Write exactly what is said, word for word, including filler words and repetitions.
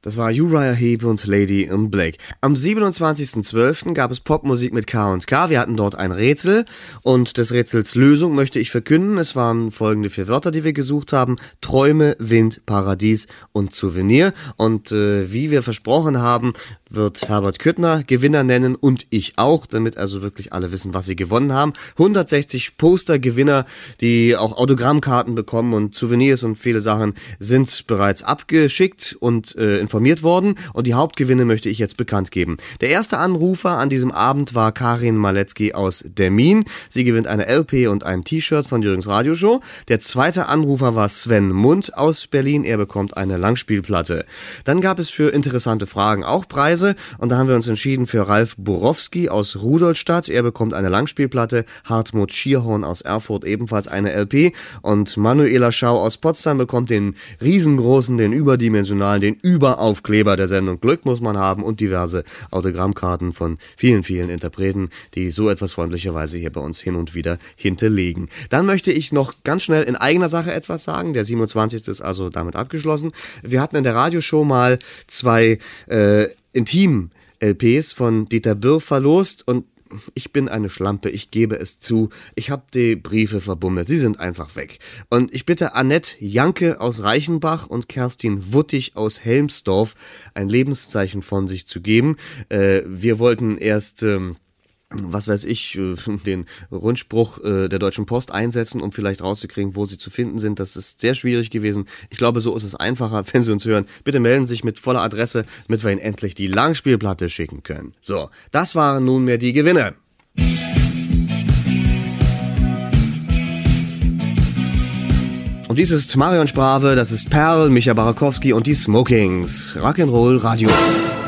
Das war Uriah Heep und Lady in Black. Am siebenundzwanzigsten zwölften gab es Popmusik mit K und K. Wir hatten dort ein Rätsel und des Rätsels Lösung möchte ich verkünden. Es waren folgende vier Wörter, die wir gesucht haben. Träume, Wind, Paradies und Souvenir. Und äh, wie wir versprochen haben, wird Herbert Küttner Gewinner nennen und ich auch, damit also wirklich alle wissen, was sie gewonnen haben. hundertsechzig Poster-Gewinner, die auch Autogrammkarten bekommen und Souvenirs und viele Sachen sind bereits abgeschickt und äh, informiert worden und die Hauptgewinne möchte ich jetzt bekannt geben. Der erste Anrufer an diesem Abend war Karin Maletzki aus Demmin. Sie gewinnt eine L P und ein T-Shirt von Jürgens Radioshow. Der zweite Anrufer war Sven Mund aus Berlin. Er bekommt eine Langspielplatte. Dann gab es für interessante Fragen auch Preise. Und da haben wir uns entschieden für Ralf Borowski aus Rudolstadt. Er bekommt eine Langspielplatte. Hartmut Schierhorn aus Erfurt ebenfalls eine L P. Und Manuela Schau aus Potsdam bekommt den riesengroßen, den überdimensionalen, den Überaufkleber der Sendung Glück muss man haben und diverse Autogrammkarten von vielen, vielen Interpreten, die so etwas freundlicherweise hier bei uns hin und wieder hinterlegen. Dann möchte ich noch ganz schnell in eigener Sache etwas sagen. Der siebenundzwanzigste ist also damit abgeschlossen. Wir hatten in der Radioshow mal zwei äh, Intim-L Ps von Dieter Birr verlost und ich bin eine Schlampe, ich gebe es zu. Ich habe die Briefe verbummelt, sie sind einfach weg. Und ich bitte Annette Janke aus Reichenbach und Kerstin Wuttig aus Helmsdorf ein Lebenszeichen von sich zu geben. Äh, wir wollten erst... Ähm, was weiß ich, den Rundspruch der Deutschen Post einsetzen, um vielleicht rauszukriegen, wo sie zu finden sind. Das ist sehr schwierig gewesen. Ich glaube, so ist es einfacher, wenn Sie uns hören. Bitte melden Sie sich mit voller Adresse, damit wir Ihnen endlich die Langspielplatte schicken können. So, das waren nunmehr die Gewinner. Und dies ist Marion Sprave, das ist Perl, Micha Barakowski und die Smokings. Rock'n'Roll Radio.